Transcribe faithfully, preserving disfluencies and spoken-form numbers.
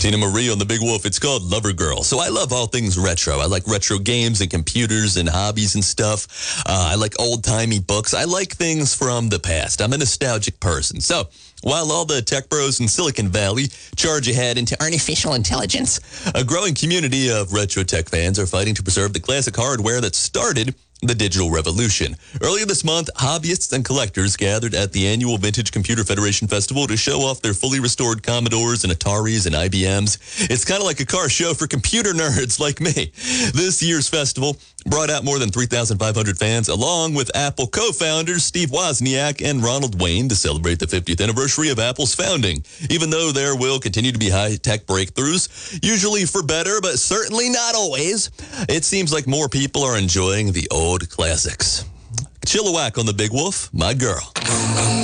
Tina Marie on the Big Wolf. It's called Lover Girl. So I love all things retro. I like retro games and computers and hobbies and stuff. Uh, I like old-timey books. I like things from the past. I'm a nostalgic person. So while all the tech bros in Silicon Valley charge ahead into artificial intelligence, a growing community of retro tech fans are fighting to preserve the classic hardware that started the digital revolution. Earlier this month, hobbyists and collectors gathered at the annual Vintage Computer Federation Festival to show off their fully restored Commodores and Ataris and I B Ms. It's kind of like a car show for computer nerds like me. This year's festival brought out more than three thousand five hundred fans, along with Apple co-founders Steve Wozniak and Ronald Wayne, to celebrate the fiftieth anniversary of Apple's founding. Even though there will continue to be high-tech breakthroughs, usually for better, but certainly not always, it seems like more people are enjoying the old classics. Chilliwack on the Big Wolf, my girl.